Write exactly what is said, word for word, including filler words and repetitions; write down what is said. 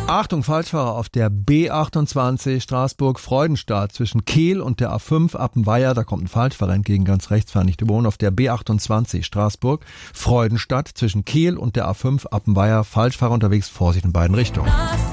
Achtung, Falschfahrer auf der B achtundzwanzig Straßburg-Freudenstadt zwischen Kehl und der A fünf Appenweier. Da kommt ein Falschfahrer entgegen, ganz rechts, fahren nicht überholen. Auf der B achtundzwanzig Straßburg-Freudenstadt zwischen Kehl und der A fünf Appenweier. Falschfahrer unterwegs, Vorsicht in beiden Richtungen.